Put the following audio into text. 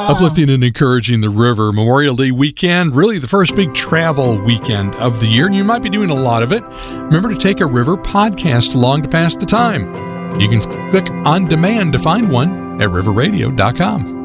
Uplifting and encouraging the river. Memorial Day weekend, really the first big travel weekend of the year, and you might be doing a lot of it. Remember to take a river podcast along to pass the time. You can click on demand to find one at riverradio.com.